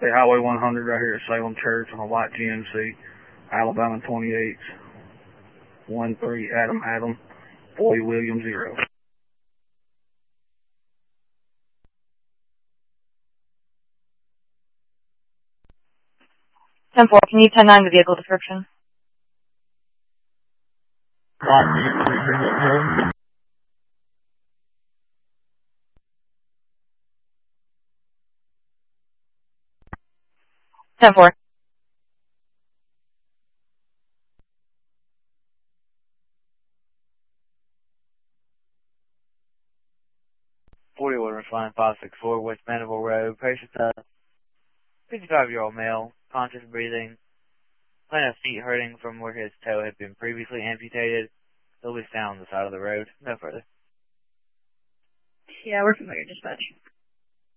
Hey, Highway 100 right here at Salem Church on a white GMC, Alabama 28, 13 Adam, Boy William 0. 10-4, can you 10-9 the vehicle description? Ten four. 41 Refine 564 West Mandeville Road. Patient 55-year-old male, conscious breathing. Plain of feet hurting from where his toe had been previously amputated. He'll be found on the side of the road. No further. Yeah, we're familiar, dispatch.